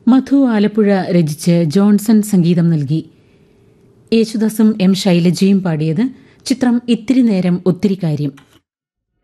മധു ആലപ്പുഴ രചിച്ച് ജോൺസൺ സംഗീതം നൽകി. യേശുദാസും എം ശൈലജയും പാടിയത്. ചിത്രം ഇത്തിരി നേരം ഒത്തിരി കാര്യം.